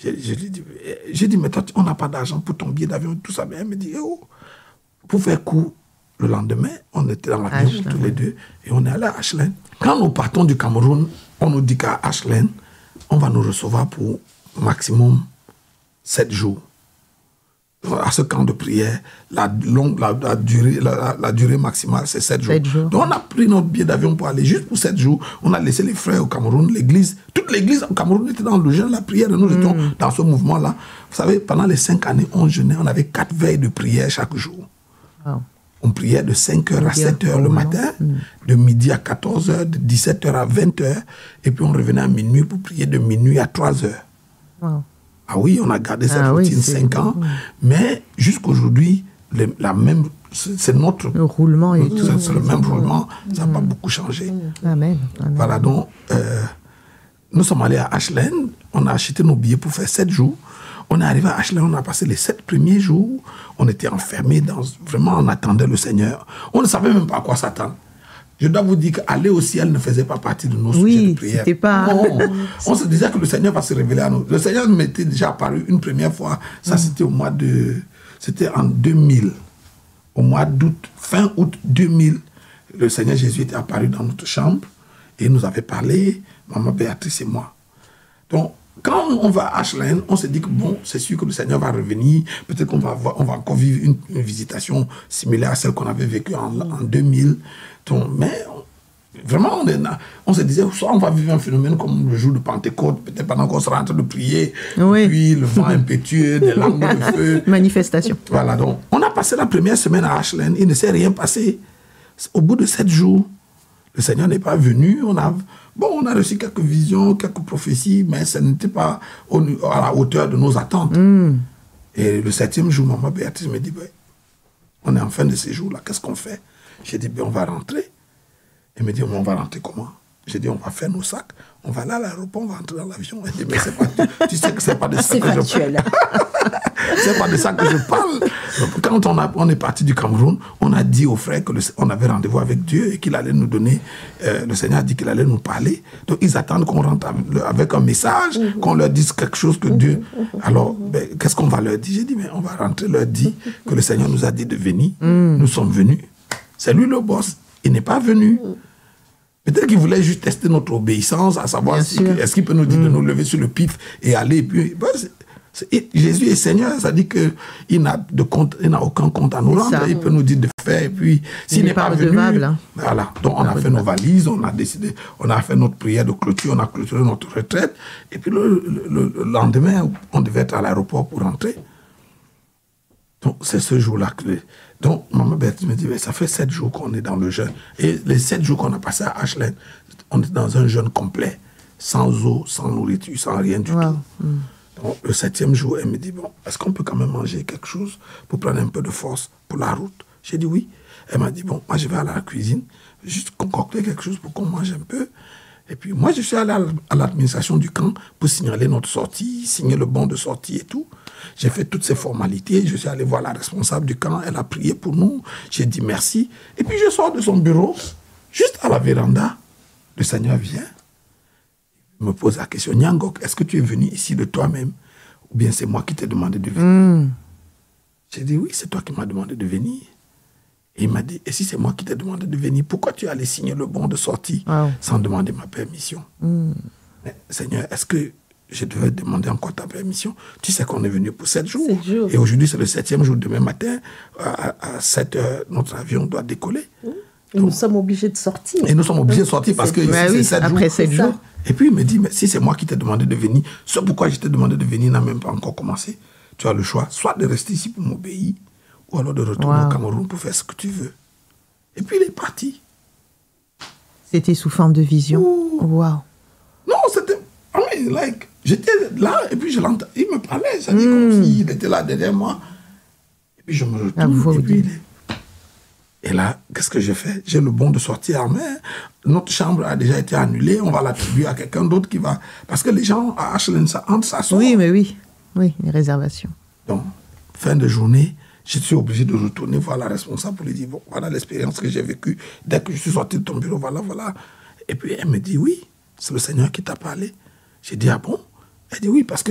J'ai dit, mais toi, on n'a pas d'argent pour ton billet d'avion, tout ça. Mais elle me dit, oh, pour faire court, le lendemain, on était dans l'avion tous les deux et on est allé à Ashland. Quand nous partons du Cameroun, on nous dit qu'à Ashland, on va nous recevoir pour maximum 7 jours. À ce camp de prière, la durée maximale, c'est 7 jours. Donc, on a pris notre billet d'avion pour aller juste pour 7 jours. On a laissé les frères au Cameroun, l'église. Toute l'église au Cameroun était dans le jeûne, la prière. Et nous étions dans ce mouvement-là. Vous savez, pendant les 5 années, on jeûnait. On avait 4 veilles de prière chaque jour. Wow. On priait de 5h à 7h le matin, de midi à 14h, de 17h à 20h. Et puis, on revenait à minuit pour prier de minuit à 3h. Wow. Ah oui, on a gardé cette routine 5 ans, mais jusqu'aujourd'hui, c'est notre... Le roulement et tout. C'est le même roulement, ça n'a pas beaucoup changé. Amen. Voilà, donc, nous sommes allés à Ashland, on a acheté nos billets pour faire 7 jours. On est arrivé à Ashland, on a passé les 7 premiers jours, on était enfermés, vraiment on attendait le Seigneur. On ne savait même pas à quoi s'attendre. Je dois vous dire qu'aller au ciel ne faisait pas partie de nos sujets de prière. C'était pas... On se disait que le Seigneur va se révéler à nous. Le Seigneur m'était déjà apparu une première fois. Ça, c'était c'était en 2000. Au mois d'août, fin août 2000, le Seigneur Jésus était apparu dans notre chambre et il nous avait parlé, maman Béatrice et moi. Donc, quand on va à Ashland, on se dit que bon, c'est sûr que le Seigneur va revenir. Peut-être qu'on va encore vivre une visitation similaire à celle qu'on avait vécue en 2000. Donc, mais vraiment, on se disait, soit on va vivre un phénomène comme le jour de Pentecôte, peut-être pendant qu'on sera en train de prier, puis le vent impétueux, des langues de feu. Manifestation. Voilà, donc on a passé la première semaine à Ashland, il ne s'est rien passé. Au bout de 7 jours, le Seigneur n'est pas venu, on a reçu quelques visions, quelques prophéties, mais ça n'était pas à la hauteur de nos attentes. Et le 7e jour, maman Béatrice me dit, on est en fin de ces jours-là, qu'est-ce qu'on fait? J'ai dit, on va rentrer. Elle me dit, on va rentrer comment? J'ai dit, on va faire nos sacs, on va aller à l'aéroport, on va rentrer dans l'avion. Elle dit, mais tu sais que c'est pas de ça que je parle. C'est pas de ça que je parle. Donc, quand on est parti du Cameroun, on a dit aux frères qu'on avait rendez-vous avec Dieu et qu'il allait nous donner, le Seigneur a dit qu'il allait nous parler. Donc, ils attendent qu'on rentre avec un message, qu'on leur dise quelque chose que Dieu... Alors, qu'est-ce qu'on va leur dire? J'ai dit, mais on va rentrer, leur dire que le Seigneur nous a dit de venir. Nous sommes venus. C'est lui le boss. Il n'est pas venu. Peut-être qu'il voulait juste tester notre obéissance, à savoir est-ce qu'il peut nous dire de nous lever sur le pif et aller. Et puis, Jésus est Seigneur, ça dit qu'il n'a aucun compte à nous rendre. Il peut nous dire de faire. Et puis, s'il n'est pas venu, voilà. Donc, on a fait nos valises, on a décidé, on a fait notre prière de clôture, on a clôturé notre retraite. Et puis, le lendemain, on devait être à l'aéroport pour rentrer. Donc, c'est ce jour-là que... Donc, maman Berthe me dit, mais ça fait 7 jours qu'on est dans le jeûne. Et les 7 jours qu'on a passé à Ashland, on est dans un jeûne complet, sans eau, sans nourriture, sans rien du tout. Donc, le 7e jour, elle me dit, bon, est-ce qu'on peut quand même manger quelque chose pour prendre un peu de force pour la route? J'ai dit oui. Elle m'a dit, bon, moi je vais aller à la cuisine, juste concocter quelque chose pour qu'on mange un peu. Et puis, moi, je suis allé à l'administration du camp pour signaler notre sortie, signer le bon de sortie et tout. J'ai fait toutes ces formalités. Je suis allé voir la responsable du camp. Elle a prié pour nous. J'ai dit merci. Et puis, je sors de son bureau, juste à la véranda. Le Seigneur vient. Il me pose la question. Nyangok, est-ce que tu es venu ici de toi-même? Ou bien c'est moi qui t'ai demandé de venir? J'ai dit oui, c'est toi qui m'as demandé de venir. Et il m'a dit, et si c'est moi qui t'ai demandé de venir, pourquoi tu es allé signer le bon de sortie sans demander ma permission? Mais, Seigneur, est-ce que je devais demander encore ta permission? Tu sais qu'on est venu pour 7 jours. Et aujourd'hui, c'est le 7e jour. Demain matin, à 7 heures, notre avion doit décoller. Donc, nous sommes obligés de sortir. Et nous sommes obligés de sortir parce que c'est 7 jours. Après 7 jours. Et puis il me dit, mais si c'est moi qui t'ai demandé de venir, ce pourquoi je t'ai demandé de venir n'a même pas encore commencé. Tu as le choix, soit de rester ici pour m'obéir, ou alors de retourner au Cameroun pour faire ce que tu veux. Et puis il est parti. C'était sous forme de vision. Wow. Non, c'était... j'étais là, et puis je l'entends. Il me parlait, ça dit comme s'il était là derrière moi. Et puis je me retourne, et puis il est... Et là, qu'est-ce que j'ai fait? J'ai le bon de sortir en main. Notre chambre a déjà été annulée. On va l'attribuer à quelqu'un d'autre qui va... Parce que les gens à Ashland, ça entre, ça sort. Oui, mais oui. Oui, les réservations. Donc, fin de journée, je suis obligé de retourner voir la responsable pour lui dire, bon, voilà l'expérience que j'ai vécue. Dès que je suis sorti de ton bureau, voilà. Et puis, elle me dit, oui, c'est le Seigneur qui t'a parlé. J'ai dit, ah bon? Elle dit, oui, parce que